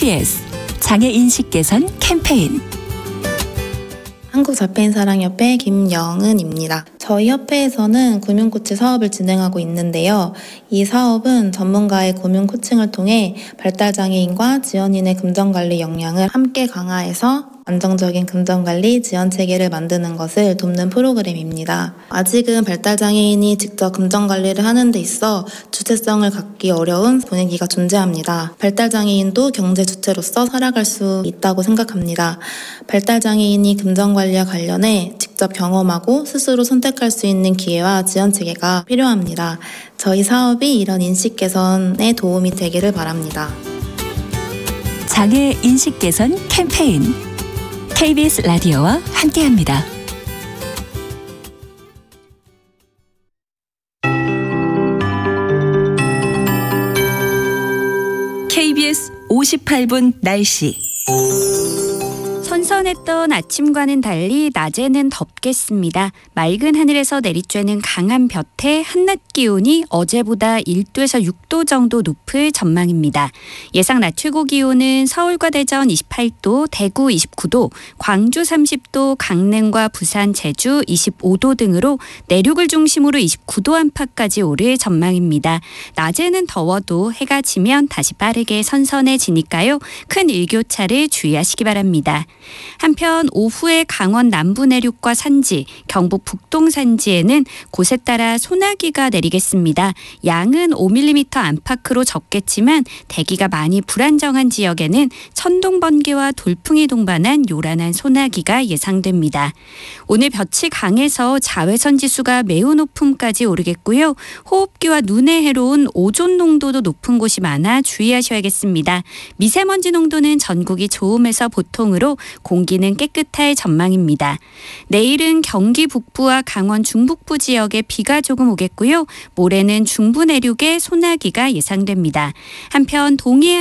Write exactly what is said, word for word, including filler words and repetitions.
케이비에스 장애인식 개선 캠페인. 한국장애인사랑협회 김영은입니다. 저희 협회에서는 금융코치 사업을 진행하고 있는데요. 이 사업은 전문가의 금융 코칭을 통해 발달장애인과 지원인의 금전관리 역량을 함께 강화해서 안정적인 금전관리 지원체계를 만드는 것을 돕는 프로그램입니다. 아직은 발달장애인이 직접 금전관리를 하는 데 있어 주체성을 갖기 어려운 분위기가 존재합니다. 발달장애인도 경제주체로서 살아갈 수 있다고 생각합니다. 발달장애인이 금전관리와 관련해 직접 경험하고 스스로 선택할 수 있는 기회와 지원체계가 필요합니다. 저희 사업이 이런 인식 개선에 도움이 되기를 바랍니다. 장애인식 개선 캠페인. 케이비에스 라디오와 함께합니다. 케이비에스 오십팔 분 날씨. 선선했던 아침과는 달리 낮에는 덥겠습니다. 맑은 하늘에서 내리쬐는 강한 볕에 한낮 기온이 어제보다 일 도에서 육 도 정도 높을 전망입니다. 예상 낮 최고 기온은 서울과 대전 이십팔 도, 대구 이십구 도, 광주 삼십 도, 강릉과 부산, 제주 이십오 도 등으로 내륙을 중심으로 이십구 도 안팎까지 오를 전망입니다. 낮에는 더워도 해가 지면 다시 빠르게 선선해지니까요. 큰 일교차를 주의하시기 바랍니다. 한편 오후에 강원 남부 내륙과 산지, 경북 북동 산지에는 곳에 따라 소나기가 내리겠습니다. 양은 오 밀리미터 안팎으로 적겠지만 대기가 많이 불안정한 지역에는 천둥 번개와 돌풍이 동반한 요란한 소나기가 예상됩니다. 오늘 볕이 강해서 자외선 지수가 매우 높음까지 오르겠고요. 호흡기와 눈에 해로운 오존 농도도 높은 곳이 많아 주의하셔야겠습니다. 미세먼지 농도는 전국이 좋음에서 보통으로 공기는 깨끗할 전망입니다. 내일은 경기 북부와 강원 중북부 지역에 비가 조금 오겠고요. 모레는 중부 내륙에 소나기가 예상됩니다. 한편 동해